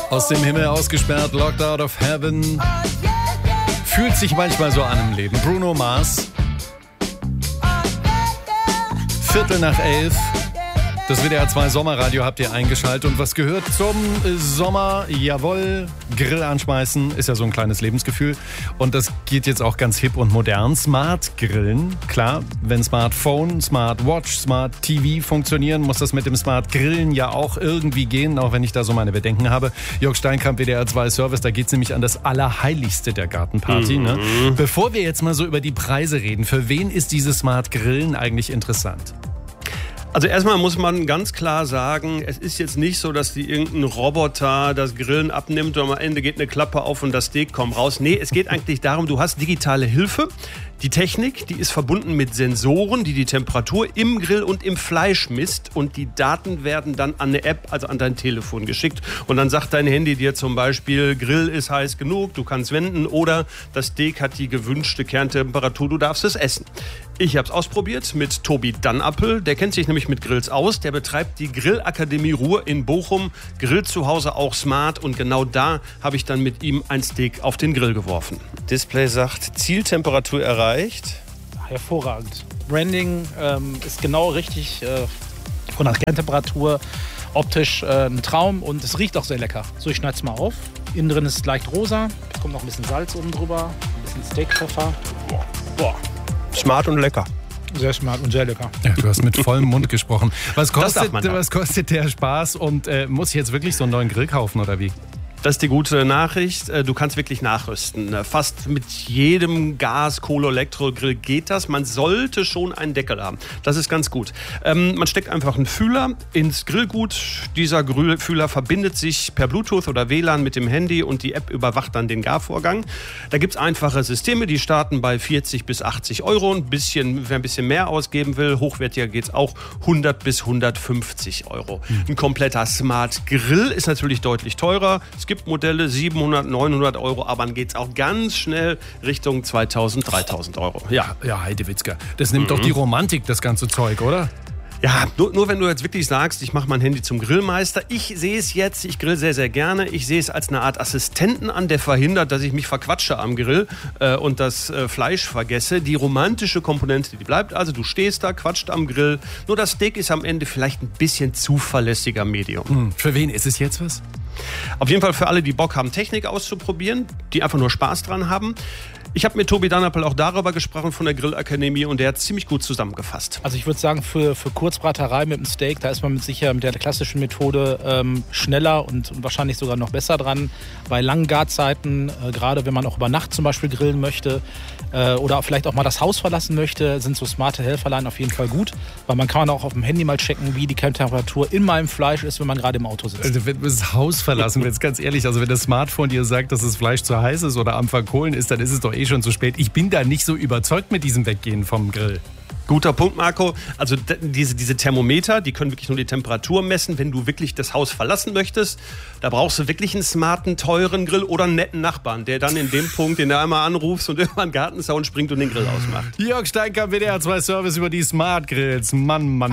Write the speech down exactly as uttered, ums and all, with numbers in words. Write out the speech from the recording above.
Aus dem Himmel ausgesperrt, locked out of heaven. Fühlt sich manchmal so an im Leben. Bruno Mars. Viertel nach elf. Das W D R zwei Sommerradio habt ihr eingeschaltet. Und was gehört zum Sommer? Jawohl, Grill anschmeißen ist ja so ein kleines Lebensgefühl. Und das geht jetzt auch ganz hip und modern. Smart Grillen, klar, wenn Smartphone, Smartwatch, Smart T V funktionieren, muss das mit dem Smart Grillen ja auch irgendwie gehen, auch wenn ich da so meine Bedenken habe. Jörg Steinkamp, W D R zwei Service, da geht es nämlich an das Allerheiligste der Gartenparty. Mhm. Ne? Bevor wir jetzt mal so über die Preise reden, für wen ist dieses Smart Grillen eigentlich interessant? Also erstmal muss man ganz klar sagen, es ist jetzt nicht so, dass die irgendein Roboter das Grillen abnimmt und am Ende geht eine Klappe auf und das Steak kommt raus. Nee, es geht eigentlich darum, du hast digitale Hilfe. Die Technik, die ist verbunden mit Sensoren, die die Temperatur im Grill und im Fleisch misst und die Daten werden dann an eine App, also an dein Telefon geschickt und dann sagt dein Handy dir zum Beispiel, Grill ist heiß genug, du kannst wenden oder das Steak hat die gewünschte Kerntemperatur, du darfst es essen. Ich habe es ausprobiert mit Tobi Dannappel, der kennt sich nämlich mit Grills aus, der betreibt die Grillakademie Ruhr in Bochum, grillt zu Hause auch smart und genau da habe ich dann mit ihm ein Steak auf den Grill geworfen. Display sagt, Zieltemperatur erreicht. Hervorragend. Branding ähm, ist genau richtig äh, von der Kerntemperatur, optisch äh, ein Traum und es riecht auch sehr lecker. So, ich schneide es mal auf. Innen drin ist es leicht rosa, es kommt noch ein bisschen Salz oben drüber, ein bisschen Steakpfeffer. Boah. Boah. Smart und lecker. Sehr smart und sehr lecker. Ja, du hast mit vollem Mund gesprochen. Was kostet, was kostet der Spaß und äh, muss ich jetzt wirklich so einen neuen Grill kaufen oder wie? Das ist die gute Nachricht. Du kannst wirklich nachrüsten. Fast mit jedem Gas-, Kohle-, Elektrogrill geht das. Man sollte schon einen Deckel haben. Das ist ganz gut. Ähm, man steckt einfach einen Fühler ins Grillgut. Dieser Fühler verbindet sich per Bluetooth oder W L A N mit dem Handy und die App überwacht dann den Garvorgang. Da gibt es einfache Systeme, die starten bei vierzig bis achtzig Euro. Ein bisschen, wer ein bisschen mehr ausgeben will, hochwertiger geht es auch hundert bis hundertfünfzig Euro. Ein kompletter Smart Grill ist natürlich deutlich teurer. Es gibt Modelle siebenhundert, neunhundert Euro, aber dann geht es auch ganz schnell Richtung zweitausend, dreitausend Euro. Ja, ja, Heidewitzka. Das nimmt mhm. doch die Romantik, das ganze Zeug, oder? Ja, nur, nur wenn du jetzt wirklich sagst, ich mache mein Handy zum Grillmeister. Ich sehe es jetzt, ich grill sehr, sehr gerne. Ich sehe es als eine Art Assistenten an, der verhindert, dass ich mich verquatsche am Grill äh, und das äh, Fleisch vergesse. Die romantische Komponente, die bleibt also. Du stehst da, quatscht am Grill. Nur das Steak ist am Ende vielleicht ein bisschen zuverlässiger Medium. Hm. Für wen ist es jetzt was? Auf jeden Fall für alle, die Bock haben, Technik auszuprobieren, die einfach nur Spaß dran haben. Ich habe mit Tobi Dannappel auch darüber gesprochen von der Grillakademie und der hat ziemlich gut zusammengefasst. Also ich würde sagen, für, für Kurzbraterei mit dem Steak, da ist man mit sicher mit der klassischen Methode ähm, schneller und, und wahrscheinlich sogar noch besser dran. Bei langen Garzeiten, äh, gerade wenn man auch über Nacht zum Beispiel grillen möchte äh, oder vielleicht auch mal das Haus verlassen möchte, sind so smarte Helferlein auf jeden Fall gut, weil man kann auch auf dem Handy mal checken, wie die Kerntemperatur in meinem Fleisch ist, wenn man gerade im Auto sitzt. Also wenn du das Haus verlassen willst, ganz ehrlich, also wenn das Smartphone dir sagt, dass das Fleisch zu heiß ist oder am Verkohlen ist, dann ist es doch eh schon zu spät. Ich bin da nicht so überzeugt mit diesem Weggehen vom Grill. Guter Punkt, Marco. Also d- diese, diese Thermometer, die können wirklich nur die Temperatur messen. Wenn du wirklich das Haus verlassen möchtest, da brauchst du wirklich einen smarten, teuren Grill oder einen netten Nachbarn, der dann in dem Punkt, den du einmal anrufst und über einen Gartenzaun springt und den Grill ausmacht. Jörg Steinkamp, W D R zwei Service über die Smart Grills. Mann, Mann.